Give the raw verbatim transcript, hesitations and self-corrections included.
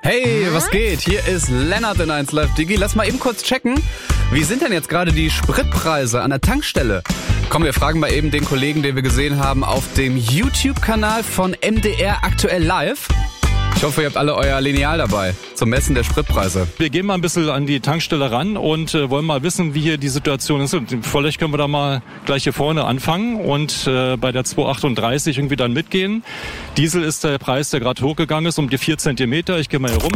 Hey, was geht? Hier ist Lennart in eins Live Digi. Lass mal eben kurz checken. Wie sind denn jetzt gerade die Spritpreise an der Tankstelle? Komm, wir fragen mal eben den Kollegen, den wir gesehen haben auf dem YouTube-Kanal von M D R Aktuell Live. Ich hoffe, ihr habt alle euer Lineal dabei zum Messen der Spritpreise. Wir gehen mal ein bisschen an die Tankstelle ran und äh, wollen mal wissen, wie hier die Situation ist. Und vielleicht können wir da mal gleich hier vorne anfangen und äh, bei der zwei achtunddreißig irgendwie dann mitgehen. Diesel ist der Preis, der gerade hochgegangen ist, um die vier Zentimeter. Ich gehe mal hier rum.